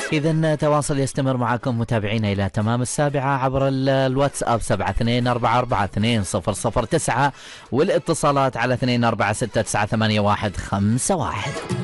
إذا تواصل يستمر معكم متابعينا إلى تمام 7 عبر الواتساب 72442009 والاتصالات على 2469985151.